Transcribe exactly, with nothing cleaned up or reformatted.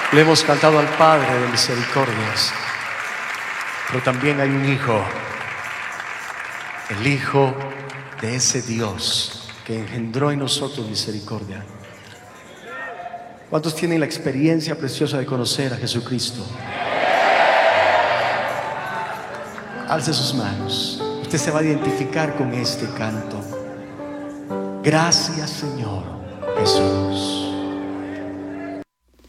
Le hemos cantado al Padre de misericordias, pero también hay un Hijo, el Hijo de ese Dios que engendró en nosotros misericordia. ¿Cuántos tienen la experiencia preciosa de conocer a Jesucristo? Alce sus manos. Usted se va a identificar con este canto. Gracias, Señor Jesús.